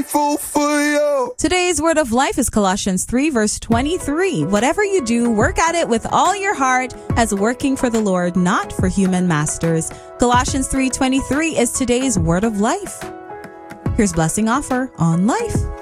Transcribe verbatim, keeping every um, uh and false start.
Fool for you. Today's word of life is Colossians three, verse twenty-three. Whatever you do, work at it with all your heart as working for the Lord, not for human masters. Colossians three twenty-three is today's word of life. Here's Blessing Offer on Life.